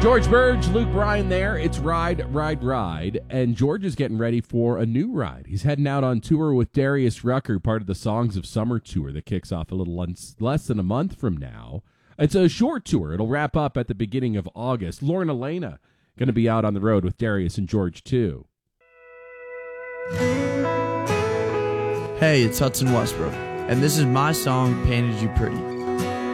George Burge, Luke Bryan there. It's Ride, Ride, Ride. And George is getting ready for a new ride. He's heading out on tour with Darius Rucker, part of the Songs of Summer tour that kicks off a little less than a month from now. It's a short tour. It'll wrap up at the beginning of August. Lauren Elena going to be out on the road with Darius and George, too. Hey, it's Hudson Westbrook, and this is my song, Painted You Pretty.